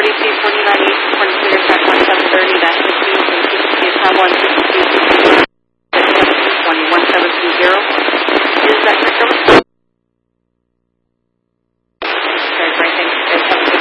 42, 29, 26, 27, 30, 60, 60, 61, 62,